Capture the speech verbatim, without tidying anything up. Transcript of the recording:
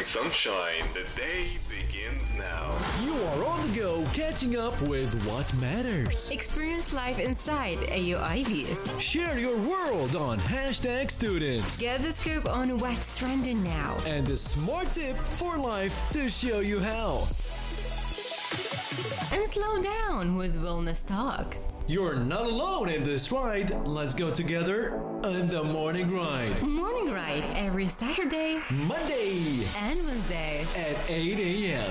sunshine. The day begins now. You are on the go, catching up with what matters. Experience life inside A U I V. Share your world on hashtag students. Get the scoop on what's trending now. And a smart tip for life to show you how. And slow down with Wellness Talk. You're not alone in this ride. Let's go together on the Morning Ride. Morning Ride every Saturday, Monday and Wednesday at eight a.m.